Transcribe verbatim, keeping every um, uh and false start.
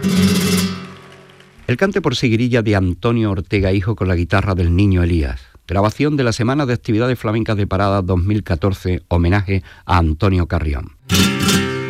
El cante por seguirilla de Antonio Ortega Hijo con la guitarra del Niño Elías. Grabación de la Semana de Actividades Flamencas de Parada dos mil catorce, homenaje a Antonio Carrión.